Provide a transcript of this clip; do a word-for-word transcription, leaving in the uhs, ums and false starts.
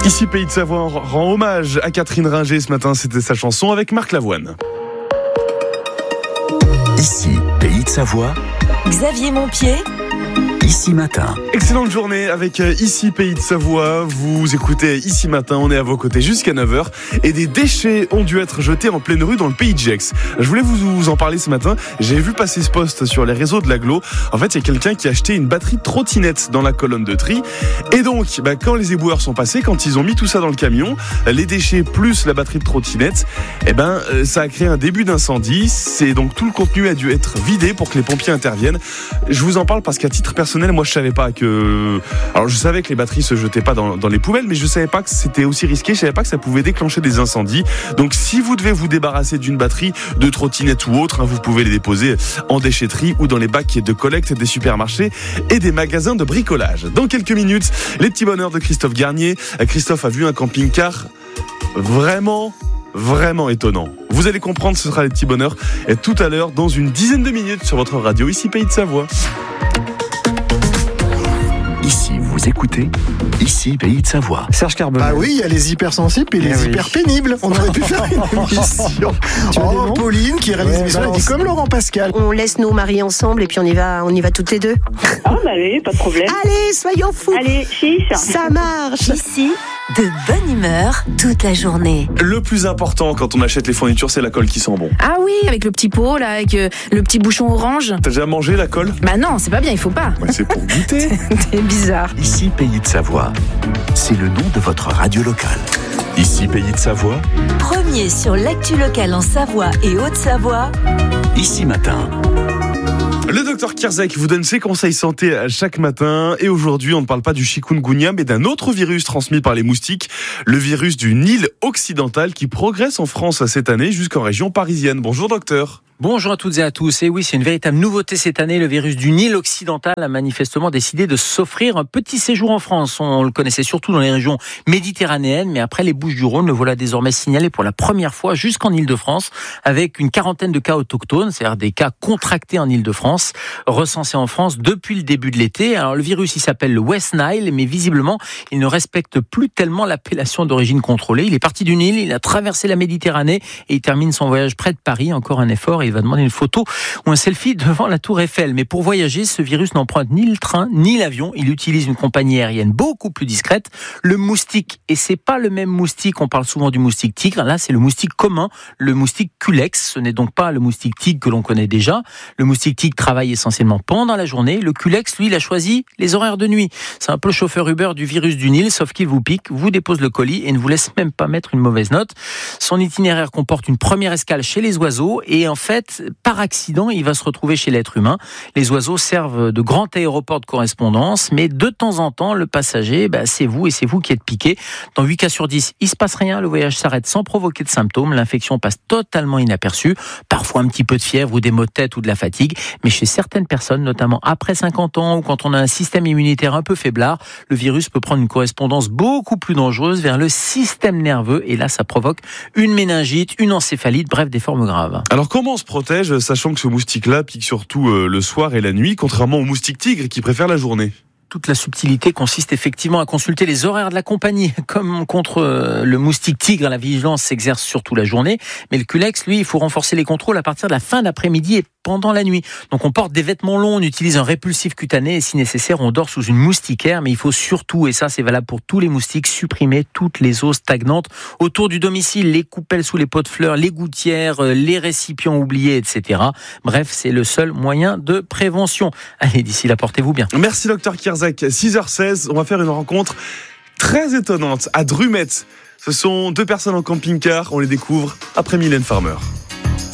Ici Pays de Savoie rend hommage à Catherine Ringer ce matin, c'était sa chanson avec Marc Lavoine. Ici Pays de Savoie, Xavier Montpied. Ici Matin. Excellente journée avec Ici Pays de Savoie. Vous écoutez Ici Matin, on est à vos côtés jusqu'à neuf heures. Et des déchets ont dû être jetés en pleine rue dans le pays de Gex. Je voulais vous en parler ce matin. J'ai vu passer ce post sur les réseaux de l'agglo. En fait, il y a quelqu'un qui a acheté une batterie de trottinette dans la colonne de tri. Et donc, bah, quand les éboueurs sont passés, quand ils ont mis tout ça dans le camion, les déchets plus la batterie de trottinette, eh ben, ça a créé un début d'incendie. C'est donc tout le contenu a dû être vidé pour que les pompiers interviennent. Je vous en parle parce qu'à titre personnel, moi je savais pas que... Alors je savais que les batteries se jetaient pas dans, dans les poubelles, mais je savais pas que c'était aussi risqué, je savais pas que ça pouvait déclencher des incendies. Donc si vous devez vous débarrasser d'une batterie, de trottinette ou autre, hein, vous pouvez les déposer en déchetterie ou dans les bacs de collecte des supermarchés et des magasins de bricolage. Dans quelques minutes, les petits bonheurs de Christophe Garnier. Christophe a vu un camping-car vraiment... vraiment étonnant. Vous allez comprendre, ce sera les petits bonheurs. Et tout à l'heure, dans une dizaine de minutes sur votre radio, Ici Pays de Savoie. Ici, vous écoutez Ici Pays de Savoie. Serge Carbonel. Ah oui, il y a les hypersensibles et les Eh oui. hyper pénibles. On aurait pu faire une émission. Tu as des Oh, noms Pauline qui réalise Ouais, l'émission, elle balance. dit comme Laurent Pascal. On laisse nos maris ensemble et puis on y va, on y va toutes les deux. Ah bah allez, pas de problème. Allez, soyons fous. Allez, chiche. Ça marche. Ici, de bonne humeur toute la journée. Le plus important quand on achète les fournitures, c'est la colle qui sent bon. Ah oui, avec le petit pot, là, avec euh, le petit bouchon orange. T'as déjà mangé la colle ? Bah non, c'est pas bien, il faut pas. Ouais, c'est pour goûter. C'est bizarre. Ici Pays de Savoie, c'est le nom de votre radio locale. Ici Pays de Savoie, Premier sur l'actu locale en Savoie et Haute-Savoie. Ici Matin. Le docteur Kierzek vous donne ses conseils santé à chaque matin. Et aujourd'hui, on ne parle pas du chikungunya, mais d'un autre virus transmis par les moustiques, le virus du Nil occidental qui progresse en France cette année jusqu'en région parisienne. Bonjour docteur. Bonjour à toutes et à tous. Et oui, c'est une véritable nouveauté cette année. Le virus du Nil occidental a manifestement décidé de s'offrir un petit séjour en France. On le connaissait surtout dans les régions méditerranéennes, mais après les Bouches-du-Rhône, le voilà désormais signalé pour la première fois jusqu'en Île-de-France, avec une quarantaine de cas autochtones, c'est-à-dire des cas contractés en Île-de-France, recensés en France depuis le début de l'été. Alors le virus, il s'appelle le West Nile, mais visiblement, il ne respecte plus tellement l'appellation d'origine contrôlée. Il est parti du Nil, il a traversé la Méditerranée et il termine son voyage près de Paris. Encore un effort. Il va demander une photo ou un selfie devant la tour Eiffel. Mais pour voyager, ce virus n'emprunte ni le train ni l'avion. Il utilise une compagnie aérienne beaucoup plus discrète, le moustique. Et c'est pas le même moustique, on parle souvent du moustique tigre. Là, c'est le moustique commun, le moustique culex. Ce n'est donc pas le moustique tigre que l'on connaît déjà. Le moustique tigre travaille essentiellement pendant la journée. Le culex, lui, il a choisi les horaires de nuit. C'est un peu le chauffeur Uber du virus du Nil, sauf qu'il vous pique, vous dépose le colis et ne vous laisse même pas mettre une mauvaise note. Son itinéraire comporte une première escale chez les oiseaux et en fait, par accident, il va se retrouver chez l'être humain. Les oiseaux servent de grand aéroport de correspondance, mais de temps en temps, le passager, bah, c'est vous et c'est vous qui êtes piqué. Dans huit cas sur dix, il se passe rien, le voyage s'arrête sans provoquer de symptômes, l'infection passe totalement inaperçue, parfois un petit peu de fièvre ou des maux de tête ou de la fatigue, mais chez certaines personnes, notamment après cinquante ans ou quand on a un système immunitaire un peu faiblard, le virus peut prendre une correspondance beaucoup plus dangereuse vers le système nerveux et là, ça provoque une méningite, une encéphalite, bref, des formes graves. Alors comment on se protège, sachant que ce moustique-là pique surtout euh, le soir et la nuit, contrairement au moustique tigre qui préfère la journée ? Toute la subtilité consiste effectivement à consulter les horaires de la compagnie. Comme contre le moustique tigre, la vigilance s'exerce surtout la journée. Mais le culex, lui, il faut renforcer les contrôles à partir de la fin d'après-midi et pendant la nuit. Donc on porte des vêtements longs, on utilise un répulsif cutané et si nécessaire, on dort sous une moustiquaire. Mais il faut surtout, et ça c'est valable pour tous les moustiques, supprimer toutes les eaux stagnantes autour du domicile, les coupelles sous les pots de fleurs, les gouttières, les récipients oubliés, et cetera. Bref, c'est le seul moyen de prévention. Allez, d'ici là, portez-vous bien. Merci docteur Kierzek. six heures seize, on va faire une rencontre très étonnante à Drumettes. Ce sont deux personnes en camping-car, on les découvre après Mylène Farmer.